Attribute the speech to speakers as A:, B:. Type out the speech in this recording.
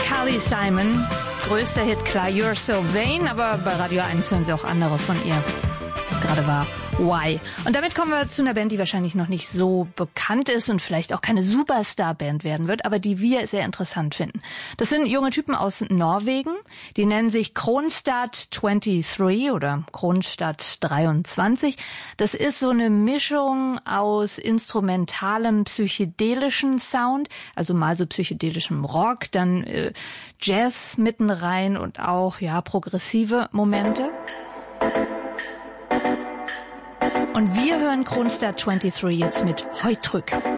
A: Carly Simon, größter Hit, klar, You're So Vain, aber bei Radio 1 hören Sie auch andere von ihr. Das gerade war Why. Und damit kommen wir zu einer Band, die wahrscheinlich noch nicht so bekannt ist und vielleicht auch keine Superstar-Band werden wird, aber die wir sehr interessant finden. Das sind junge Typen aus Norwegen, die nennen sich Kronstadt 23 oder Kronstadt 23. Das ist so eine Mischung aus instrumentalem, psychedelischen Sound, also mal so psychedelischem Rock, dann Jazz mitten rein und auch progressive Momente. Und wir hören Kronstadt 23 jetzt mit Heutrück.